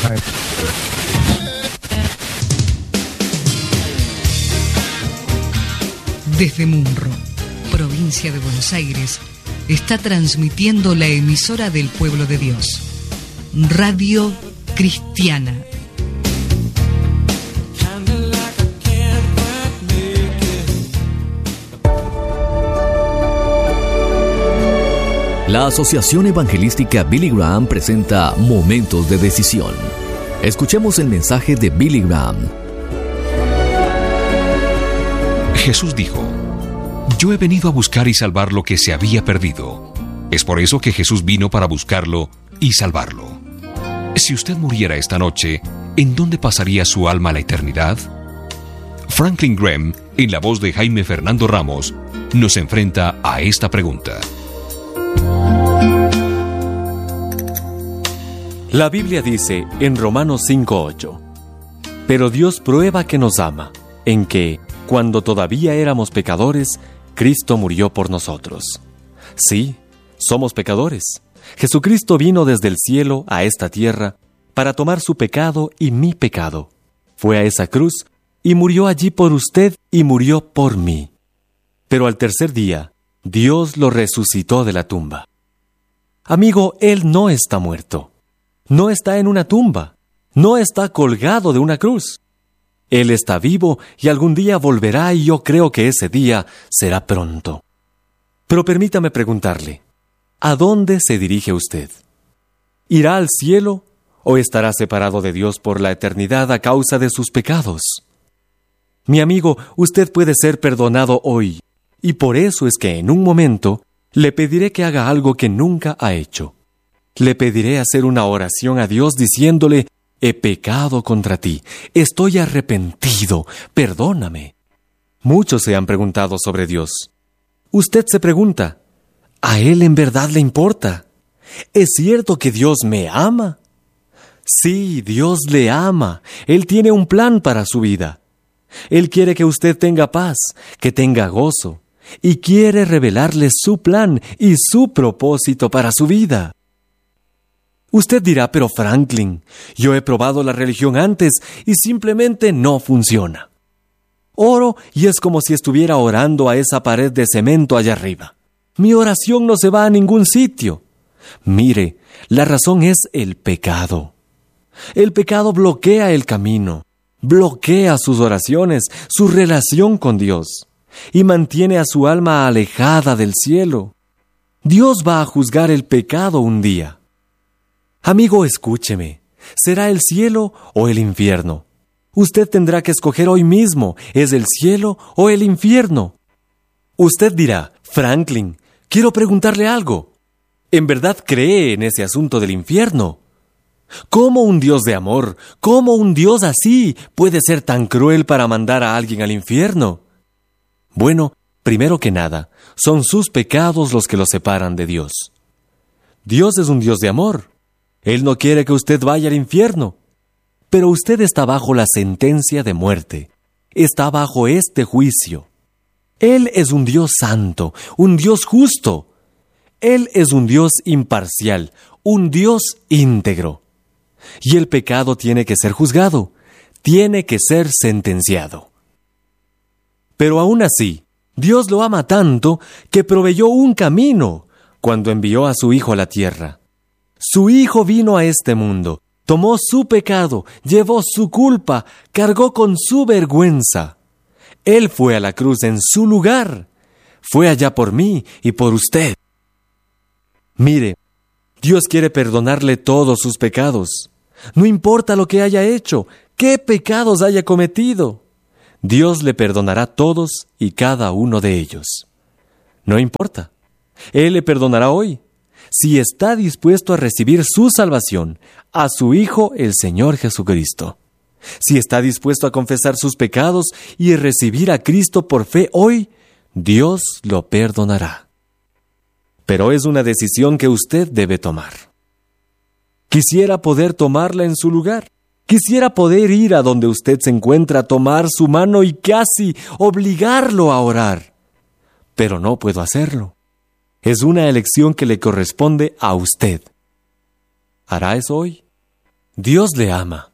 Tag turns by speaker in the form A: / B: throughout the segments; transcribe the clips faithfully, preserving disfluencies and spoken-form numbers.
A: Desde Munro, provincia de Buenos Aires, está transmitiendo la emisora del Pueblo de Dios, Radio Cristiana.
B: La Asociación Evangelística Billy Graham presenta Momentos de Decisión. Escuchemos el mensaje de Billy Graham.
C: Jesús dijo: Yo he venido a buscar y salvar lo que se había perdido. Es por eso que Jesús vino para buscarlo y salvarlo. Si usted muriera esta noche, ¿en dónde pasaría su alma la eternidad? Franklin Graham, en la voz de Jaime Fernando Ramos, nos enfrenta a esta pregunta.
D: La Biblia dice en Romanos cinco ocho: Pero Dios prueba que nos ama, en que, cuando todavía éramos pecadores, Cristo murió por nosotros. Sí, somos pecadores. Jesucristo vino desde el cielo a esta tierra para tomar su pecado y mi pecado. Fue a esa cruz y murió allí por usted y murió por mí. Pero al tercer día, Dios lo resucitó de la tumba. Amigo, Él no está muerto. No está en una tumba. No está colgado de una cruz. Él está vivo y algún día volverá, y yo creo que ese día será pronto. Pero permítame preguntarle, ¿a dónde se dirige usted? ¿Irá al cielo o estará separado de Dios por la eternidad a causa de sus pecados? Mi amigo, usted puede ser perdonado hoy, y por eso es que en un momento le pediré que haga algo que nunca ha hecho. Le pediré hacer una oración a Dios diciéndole: He pecado contra ti, estoy arrepentido, perdóname. Muchos se han preguntado sobre Dios. Usted se pregunta, ¿a Él en verdad le importa? ¿Es cierto que Dios me ama? Sí, Dios le ama. Él tiene un plan para su vida. Él quiere que usted tenga paz, que tenga gozo, y quiere revelarle su plan y su propósito para su vida. Usted dirá, pero Franklin, yo he probado la religión antes y simplemente no funciona. Oro y es como si estuviera orando a esa pared de cemento allá arriba. Mi oración no se va a ningún sitio. Mire, la razón es el pecado. El pecado bloquea el camino, bloquea sus oraciones, su relación con Dios, y mantiene a su alma alejada del cielo. Dios va a juzgar el pecado un día. Amigo, escúcheme. ¿Será el cielo o el infierno? Usted tendrá que escoger hoy mismo. ¿Es el cielo o el infierno? Usted dirá, Franklin, quiero preguntarle algo. ¿En verdad cree en ese asunto del infierno? ¿Cómo un Dios de amor, cómo un Dios así puede ser tan cruel para mandar a alguien al infierno? Bueno, primero que nada, son sus pecados los que lo separan de Dios. Dios es un Dios de amor. Él no quiere que usted vaya al infierno. Pero usted está bajo la sentencia de muerte. Está bajo este juicio. Él es un Dios santo, un Dios justo. Él es un Dios imparcial, un Dios íntegro. Y el pecado tiene que ser juzgado, tiene que ser sentenciado. Pero aún así, Dios lo ama tanto que proveyó un camino cuando envió a su Hijo a la tierra. Su Hijo vino a este mundo, tomó su pecado, llevó su culpa, cargó con su vergüenza. Él fue a la cruz en su lugar. Fue allá por mí y por usted. Mire, Dios quiere perdonarle todos sus pecados. No importa lo que haya hecho, qué pecados haya cometido. Dios le perdonará todos y cada uno de ellos. No importa. Él le perdonará hoy, si está dispuesto a recibir su salvación, a su Hijo, el Señor Jesucristo. Si está dispuesto a confesar sus pecados y recibir a Cristo por fe hoy, Dios lo perdonará. Pero es una decisión que usted debe tomar. Quisiera poder tomarla en su lugar. Quisiera poder ir a donde usted se encuentra, tomar su mano y casi obligarlo a orar. Pero no puedo hacerlo. Es una elección que le corresponde a usted. ¿Hará eso hoy? Dios le ama.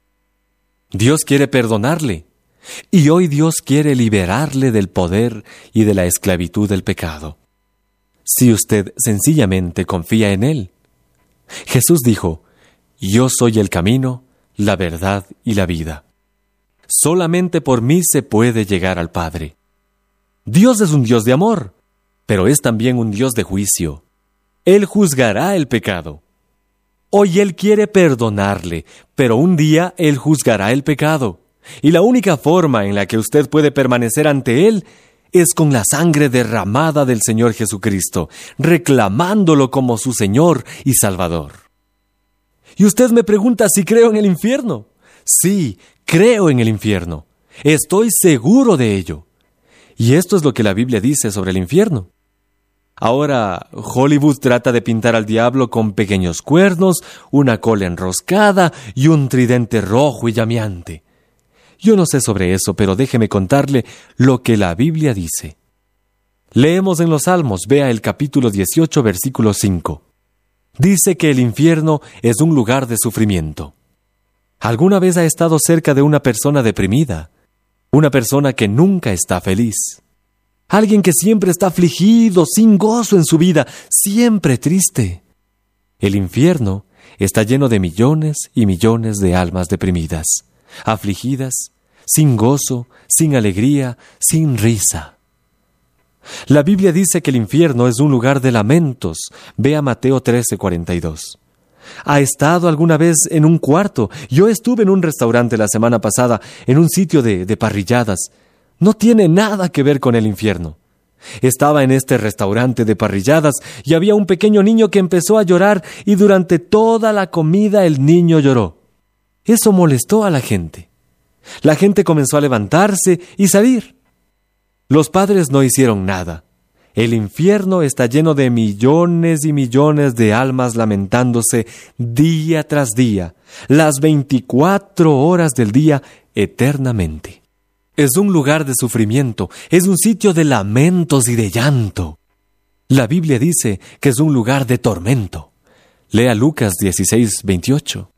D: Dios quiere perdonarle. Y hoy Dios quiere liberarle del poder y de la esclavitud del pecado. Si usted sencillamente confía en Él. Jesús dijo, yo soy el camino, la verdad y la vida. Solamente por mí se puede llegar al Padre. Dios es un Dios de amor, pero es también un Dios de juicio. Él juzgará el pecado. Hoy Él quiere perdonarle, pero un día Él juzgará el pecado. Y la única forma en la que usted puede permanecer ante Él es con la sangre derramada del Señor Jesucristo, reclamándolo como su Señor y Salvador. Y usted me pregunta si creo en el infierno. Sí, creo en el infierno. Estoy seguro de ello. Y esto es lo que la Biblia dice sobre el infierno. Ahora, Hollywood trata de pintar al diablo con pequeños cuernos, una cola enroscada y un tridente rojo y llameante. Yo no sé sobre eso, pero déjeme contarle lo que la Biblia dice. Leemos en los Salmos, vea el capítulo dieciocho, versículo cinco. Dice que el infierno es un lugar de sufrimiento. ¿Alguna vez ha estado cerca de una persona deprimida? Una persona que nunca está feliz. Alguien que siempre está afligido, sin gozo en su vida, siempre triste. El infierno está lleno de millones y millones de almas deprimidas, afligidas, sin gozo, sin alegría, sin risa. La Biblia dice que el infierno es un lugar de lamentos. Vea Mateo trece, cuarenta y dos. ¿Ha estado alguna vez en un cuarto? Yo estuve en un restaurante la semana pasada, en un sitio de, de parrilladas. No tiene nada que ver con el infierno. Estaba en este restaurante de parrilladas y había un pequeño niño que empezó a llorar y durante toda la comida el niño lloró. Eso molestó a la gente. La gente comenzó a levantarse y salir. Los padres no hicieron nada. El infierno está lleno de millones y millones de almas lamentándose día tras día, las veinticuatro horas del día eternamente. Es un lugar de sufrimiento, es un sitio de lamentos y de llanto. La Biblia dice que es un lugar de tormento. Lea Lucas dieciséis, veintiocho.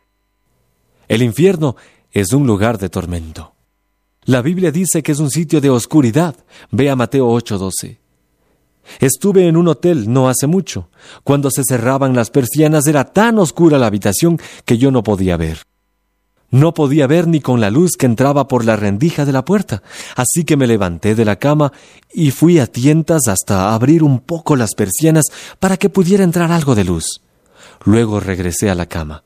D: El infierno es un lugar de tormento. La Biblia dice que es un sitio de oscuridad. Vea Mateo ocho, doce. Estuve en un hotel no hace mucho. Cuando se cerraban las persianas era tan oscura la habitación que yo no podía ver. No podía ver ni con la luz que entraba por la rendija de la puerta. Así que me levanté de la cama y fui a tientas hasta abrir un poco las persianas para que pudiera entrar algo de luz. Luego regresé a la cama.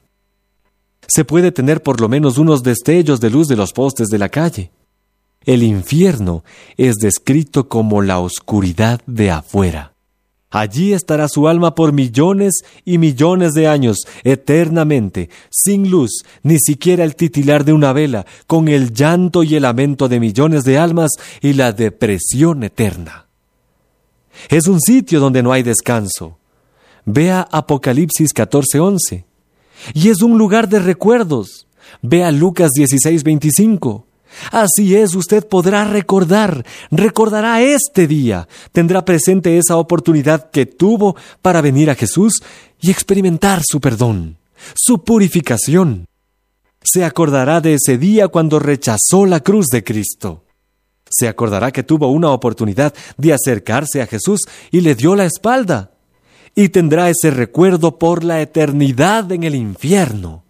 D: Se puede tener por lo menos unos destellos de luz de los postes de la calle. El infierno es descrito como la oscuridad de afuera. Allí estará su alma por millones y millones de años, eternamente, sin luz, ni siquiera el titilar de una vela, con el llanto y el lamento de millones de almas y la depresión eterna. Es un sitio donde no hay descanso. Vea Apocalipsis catorce, once. Y es un lugar de recuerdos. Vea Lucas dieciséis, veinticinco. Así es, usted podrá recordar, recordará este día, tendrá presente esa oportunidad que tuvo para venir a Jesús y experimentar su perdón, su purificación. Se acordará de ese día cuando rechazó la cruz de Cristo. Se acordará que tuvo una oportunidad de acercarse a Jesús y le dio la espalda. Y tendrá ese recuerdo por la eternidad en el infierno.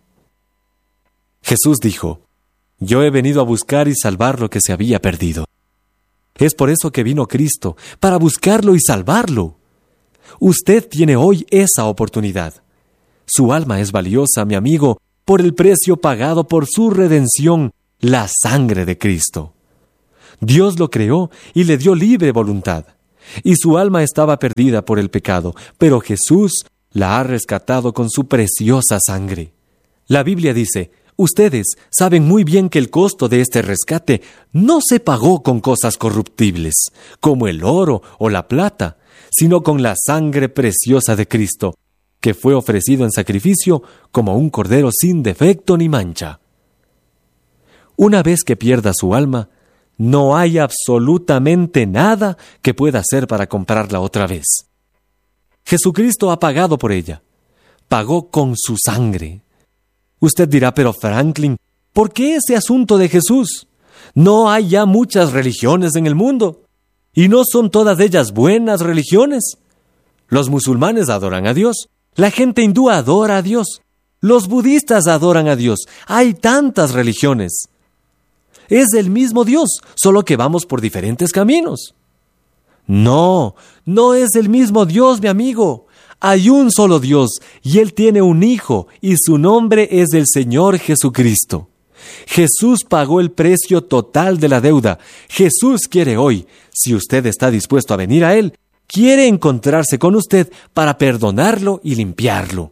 D: Jesús dijo: Yo he venido a buscar y salvar lo que se había perdido. Es por eso que vino Cristo, para buscarlo y salvarlo. Usted tiene hoy esa oportunidad. Su alma es valiosa, mi amigo, por el precio pagado por su redención, la sangre de Cristo. Dios lo creó y le dio libre voluntad. Y su alma estaba perdida por el pecado, pero Jesús la ha rescatado con su preciosa sangre. La Biblia dice: ustedes saben muy bien que el costo de este rescate no se pagó con cosas corruptibles, como el oro o la plata, sino con la sangre preciosa de Cristo, que fue ofrecido en sacrificio como un cordero sin defecto ni mancha. Una vez que pierda su alma, no hay absolutamente nada que pueda hacer para comprarla otra vez. Jesucristo ha pagado por ella. Pagó con su sangre. Usted dirá, pero Franklin, ¿por qué ese asunto de Jesús? No hay ya muchas religiones en el mundo, y no son todas ellas buenas religiones. Los musulmanes adoran a Dios, la gente hindú adora a Dios, los budistas adoran a Dios. Hay tantas religiones. Es el mismo Dios, solo que vamos por diferentes caminos. No, no es el mismo Dios, mi amigo. Hay un solo Dios, y Él tiene un Hijo, y su nombre es el Señor Jesucristo. Jesús pagó el precio total de la deuda. Jesús quiere hoy, si usted está dispuesto a venir a Él, quiere encontrarse con usted para perdonarlo y limpiarlo.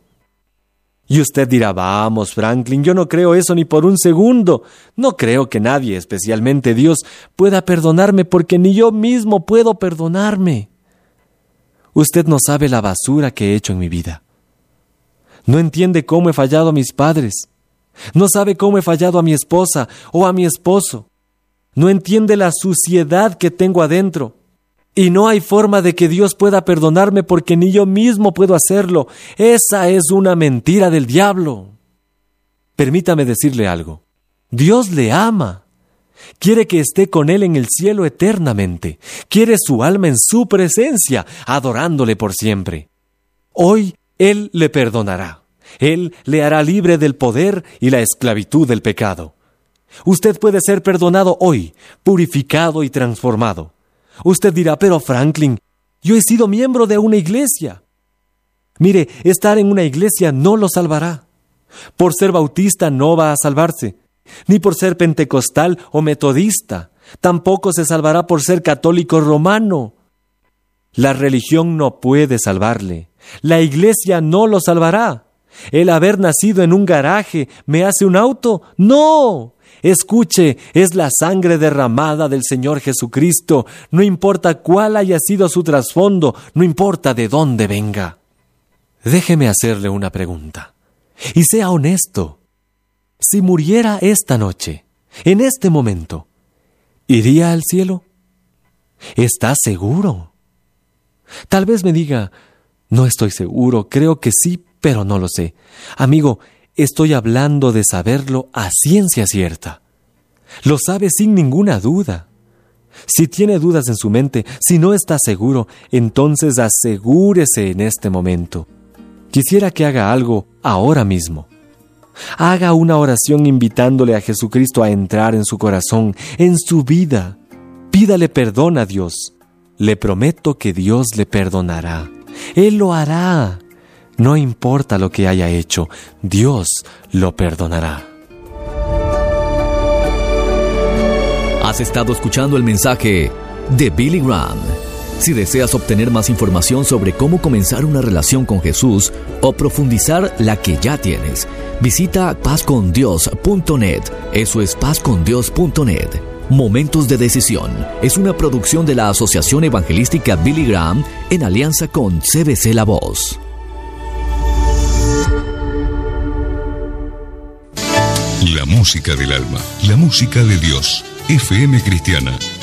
D: Y usted dirá, vamos, Franklin, yo no creo eso ni por un segundo. No creo que nadie, especialmente Dios, pueda perdonarme porque ni yo mismo puedo perdonarme. Usted no sabe la basura que he hecho en mi vida. No entiende cómo he fallado a mis padres. No sabe cómo he fallado a mi esposa o a mi esposo. No entiende la suciedad que tengo adentro. Y no hay forma de que Dios pueda perdonarme porque ni yo mismo puedo hacerlo. Esa es una mentira del diablo. Permítame decirle algo. Dios le ama. Quiere que esté con Él en el cielo eternamente. Quiere su alma en su presencia, adorándole por siempre. Hoy Él le perdonará. Él le hará libre del poder y la esclavitud del pecado. Usted puede ser perdonado hoy, purificado y transformado. Usted dirá, pero Franklin, yo he sido miembro de una iglesia. Mire, estar en una iglesia no lo salvará. Por ser bautista no va a salvarse, ni por ser pentecostal o metodista. Tampoco se salvará por ser católico romano. La religión no puede salvarle. La iglesia no lo salvará. ¿El haber nacido en un garaje me hace un auto? ¡No! Escuche, es la sangre derramada del Señor Jesucristo. No importa cuál haya sido su trasfondo, no importa de dónde venga. Déjeme hacerle una pregunta, y sea honesto. Si muriera esta noche, en este momento, ¿iría al cielo? ¿Está seguro? Tal vez me diga, no estoy seguro, creo que sí, pero no lo sé. Amigo, estoy hablando de saberlo a ciencia cierta. Lo sabe sin ninguna duda. Si tiene dudas en su mente, si no está seguro, entonces asegúrese en este momento. Quisiera que haga algo ahora mismo. Haga una oración invitándole a Jesucristo a entrar en su corazón, en su vida. Pídale perdón a Dios. Le prometo que Dios le perdonará. Él lo hará. No importa lo que haya hecho, Dios lo perdonará.
B: Has estado escuchando el mensaje de Billy Graham. Si deseas obtener más información sobre cómo comenzar una relación con Jesús o profundizar la que ya tienes, visita paz con dios punto net. Eso es paz con dios punto net. Momentos de Decisión es una producción de la Asociación Evangelística Billy Graham en alianza con C B C La Voz.
E: La música del alma, la música de Dios. F M Cristiana